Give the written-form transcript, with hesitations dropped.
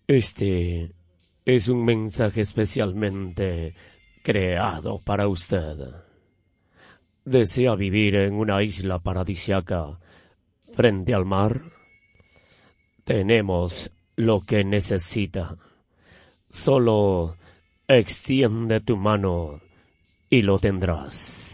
Este es un mensaje especialmente creado para usted. ¿Desea vivir en una isla paradisiaca frente al mar? Tenemos lo que necesita. Solo extiende tu mano y lo tendrás.